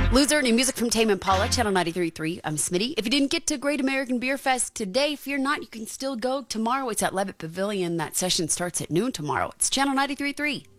Loser, new music from Tame Impala, Channel 93.3. I'm Smitty. If you didn't get to Great American Beer Fest today, fear not, you can still go tomorrow. It's at Levitt Pavilion. That session starts at noon tomorrow. It's Channel 93.3.